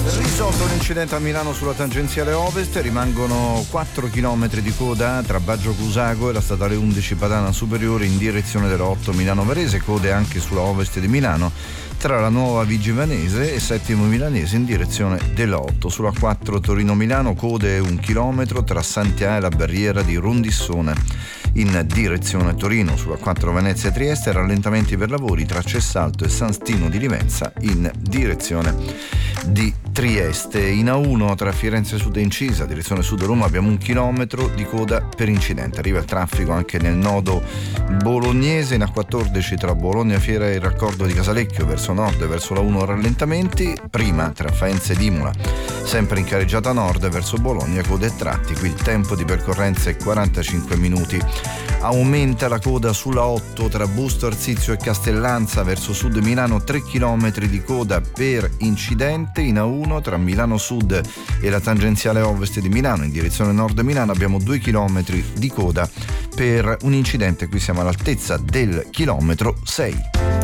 Risolto l'incidente a Milano sulla tangenziale ovest, rimangono 4 km di coda tra Baggio Cusago e la statale 11 Padana Superiore in direzione della 8 Milano Varese, code anche sulla ovest di Milano tra la nuova Vigivanese e Settimo Milanese in direzione della 8. Sulla 4 Torino-Milano, code 1 chilometro tra Santià e la barriera di Rondissone in direzione Torino. Sulla 4 Venezia-Trieste, rallentamenti per lavori tra Cessalto e San Stino di Livenza in direzione di Trieste. In A1 tra Firenze Sud e Incisa, direzione Sud Roma, abbiamo 1 chilometro di coda per incidente. Arriva il traffico anche nel nodo bolognese. In A14 tra Bologna Fiera e il raccordo di Casalecchio verso nord e verso la 1 rallentamenti. Prima tra Faenza ed Imola, sempre in carreggiata nord verso Bologna, code e tratti. Qui il tempo di percorrenza è 45 minuti. Aumenta la coda sulla 8 tra Busto Arsizio e Castellanza verso sud Milano, 3 km di coda per incidente. In A1 tra Milano Sud e la tangenziale ovest di Milano in direzione nord Milano abbiamo 2 km di coda per un incidente. Qui siamo all'altezza del chilometro 6.